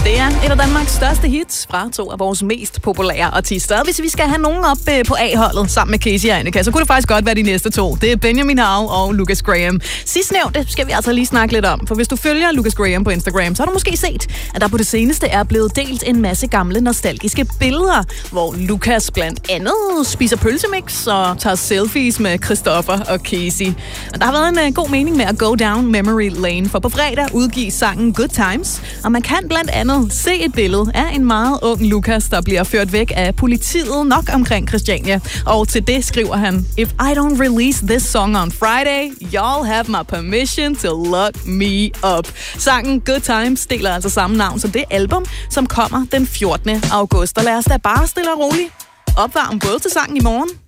Det er et af Danmarks største hits fra to af vores mest populære artister. Hvis vi skal have nogen op på A-holdet sammen med Casey og Annika, så kunne det faktisk godt være de næste to. Det er Benjamin Hav og Lucas Graham. Sidstnævnte skal vi altså lige snakke lidt om, for hvis du følger Lucas Graham på Instagram, så har du måske set, at der på det seneste er blevet delt en masse gamle nostalgiske billeder, hvor Lucas blandt andet spiser pølsemix og tager selfies med Christoffer og Casey. Og der har været en god mening med at go down memory lane, for på fredag udgives sangen Good Times, og man kan blandt andet se et billede af en meget ung Lucas, der bliver ført væk af politiet nok omkring Christiania. Og til det skriver han: If I don't release this song on Friday, y'all have my permission to lock me up. Sangen Good Times deler altså samme navn som det album, som kommer den 14. august. Og lad os da bare stille og roligt opvarme både til sangen i morgen